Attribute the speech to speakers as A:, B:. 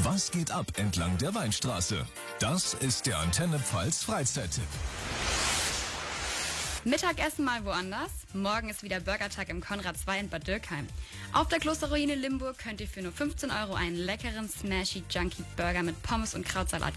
A: Was geht ab entlang der Weinstraße? Das ist der Antenne Pfalz Freizeit-Tipp.
B: Mittagessen mal woanders. Morgen ist wieder Burgertag im Konrad 2 in Bad Dürkheim. Auf der Klosterruine Limburg könnt ihr für nur 15 € einen leckeren Smashy Junkie Burger mit Pommes und Krautsalat